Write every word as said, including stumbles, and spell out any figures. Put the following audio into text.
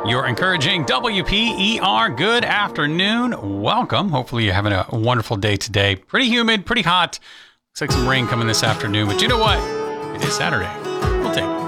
You're encouraging W P E R. Good afternoon. Welcome. Hopefully you're having a wonderful day today. Pretty humid, pretty hot. Looks like some rain coming this afternoon, but you know what? It is Saturday.